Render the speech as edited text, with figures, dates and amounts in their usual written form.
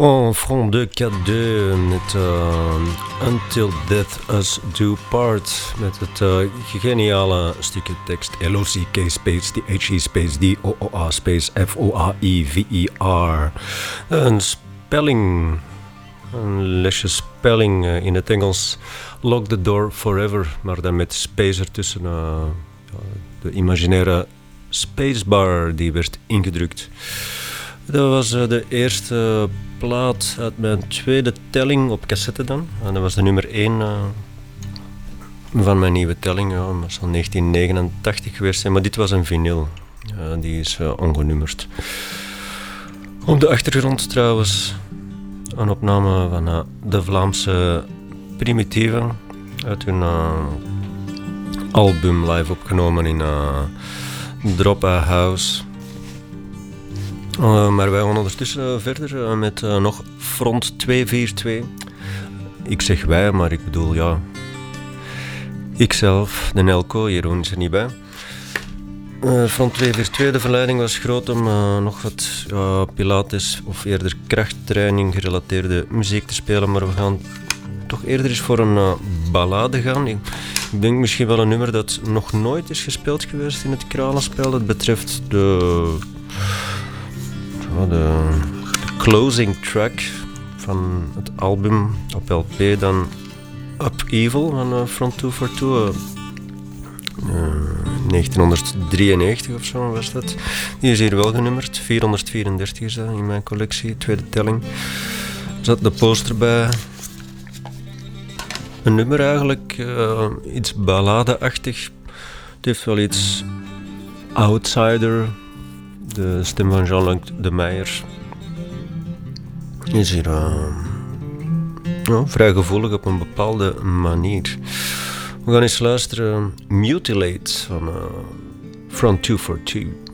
En front 2, 4-2 met Until Death Us Do Part. Met het geniale stukje tekst LOCK space THE space DOOA space FOAIVER. Een spelling, een lesje spelling in het Engels. Lock the door forever, maar dan met space ertussen. De imaginaire spacebar die werd ingedrukt. Dat was de eerste plaat uit mijn tweede telling op cassette dan. En dat was de nummer 1 van mijn nieuwe telling. Ja, dat zal 1989 geweest zijn, maar dit was een vinyl. Die is ongenummerd. Op de achtergrond trouwens een opname van de Vlaamse Primitieve uit hun album live opgenomen in Drop a House. Maar wij gaan ondertussen verder met nog Front 242. Ik zeg wij, maar ik bedoel ja. Ikzelf, de Nelco, Jeroen is er niet bij. Front 242, de verleiding was groot om nog wat pilates of eerder krachttraining gerelateerde muziek te spelen. Maar we gaan toch eerder eens voor een ballade gaan. Ik denk misschien wel een nummer dat nog nooit is gespeeld geweest in het Kralenspel. Dat betreft de closing track van het album op LP dan Up Evil van Front 242. 1993 of zo was dat. Die is hier wel genummerd. 434 is dat in mijn collectie, tweede telling. Er zat de poster bij. Een nummer eigenlijk, iets balladeachtig. Het heeft wel iets outsider. De stem van Jean-Luc de Meijer is hier vrij gevoelig op een bepaalde manier. We gaan eens luisteren. Mutilate van Front 242.